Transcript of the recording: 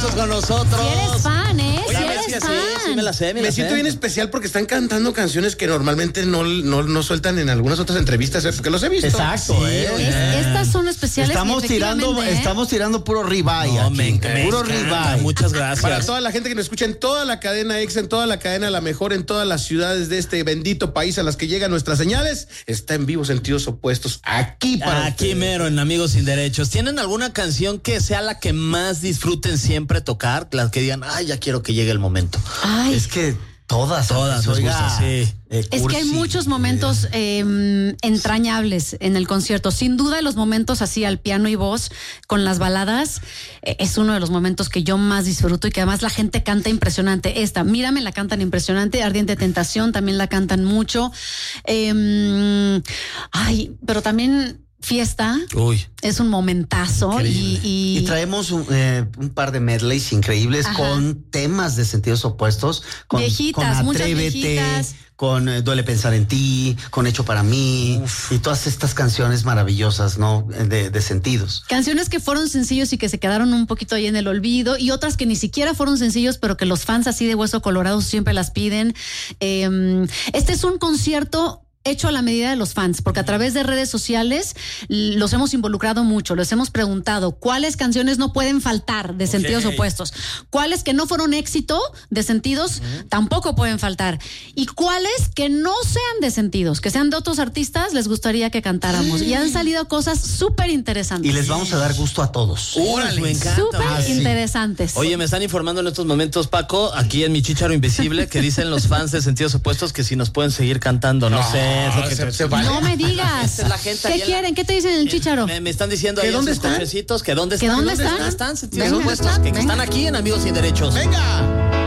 con nosotros. Si eres fan, ¿eh? Oye, Si eres fan. Sí, me la sé, Me siento bien especial porque están cantando canciones que normalmente no sueltan en algunas otras entrevistas, porque los he visto. Exacto, Estas son especiales. Estamos tirando puro ribeye. No, aquí. Puro encanta. ribeye. Muchas gracias. Para toda la gente que nos escucha en toda la cadena Exa, en toda la cadena La Mejor, en todas las ciudades de este bendito país a las que llegan nuestras señales, está en vivo Sentidos Opuestos aquí para Aquí ustedes. mero en Amigos Sin Derechos. ¿Tienen alguna canción que sea la que más disfruten siempre tocar? La que digan, ay, ya quiero que llegue el momento. Ay, Es que todas nos gustan, sí. es que hay muchos momentos entrañables en el concierto. Sin duda, los momentos así al piano y voz con las baladas es uno de los momentos que yo más disfruto y que además la gente canta impresionante. Mírame, la cantan impresionante. Ardiente Tentación también la cantan mucho. Pero también Fiesta. Uy. Es un momentazo y traemos un par de medleys increíbles. Ajá. Con temas de Sentidos Opuestos, con viejitas, con Atrévete, con Duele Pensar en Ti, con Hecho para Mí. Uf. Y todas estas canciones maravillosas, ¿no? De sentidos. Canciones que fueron sencillos y que se quedaron un poquito ahí en el olvido, y otras que ni siquiera fueron sencillos, pero que los fans así de Hueso Colorado siempre las piden. Este es un concierto hecho a la medida de los fans, porque a través de redes sociales los hemos involucrado mucho, les hemos preguntado cuáles canciones no pueden faltar de Sentidos Opuestos, cuáles que no fueron éxito de Sentidos tampoco pueden faltar, y cuáles que no sean de Sentidos, que sean de otros artistas, les gustaría que cantáramos, y han salido cosas súper interesantes. Y les vamos a dar gusto a todos. ¡Órale! Me encanta. Súper interesantes. Oye, me están informando en estos momentos, Paco, aquí en mi Chícharo Invisible, que dicen los fans de Sentidos Opuestos que si nos pueden seguir cantando, no sé. No me digas. Es la gente. ¿Qué quieren? ¿Qué te dicen en el Chícharo? Me están diciendo ahí en dónde sus cochecitos que dónde están. ¿Que dónde están? Sentidos Opuestos, que están aquí en Amigos Sin Derechos. ¡Venga!